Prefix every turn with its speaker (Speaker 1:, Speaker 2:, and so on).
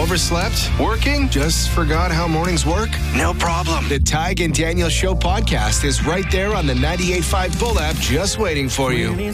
Speaker 1: Overslept? Working? Just forgot how mornings work? No problem. The Tig and Daniel Show podcast is right there on the 98.5 Bull app just waiting for you.